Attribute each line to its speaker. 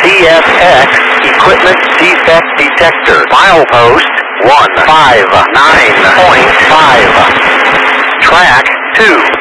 Speaker 1: CFX Equipment Defect Detector. Milepost 159.5. Track 2.